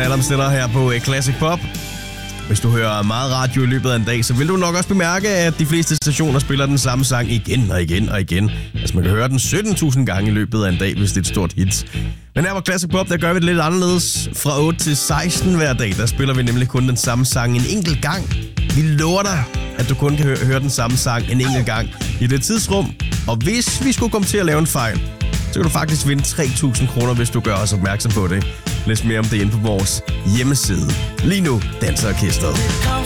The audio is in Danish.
Adams Stiller her på Classic Pop. Hvis du hører meget radio i løbet af en dag, så vil du nok også bemærke, at de fleste stationer spiller den samme sang igen og igen og igen. Altså man kan høre den 17.000 gange i løbet af en dag, hvis det er et stort hit. Men her på Classic Pop, der gør vi det lidt anderledes. Fra 8 til 16 hver dag, der spiller vi nemlig kun den samme sang en enkelt gang. Vi lover dig, at du kun kan høre den samme sang en enkelt gang i det tidsrum. Og hvis vi skulle komme til at lave en fejl, så kan du faktisk vinde 3.000 kroner, hvis du gør os opmærksom på det. Læs mere om det inde på vores hjemmeside. Lige nu, Danserorkestret.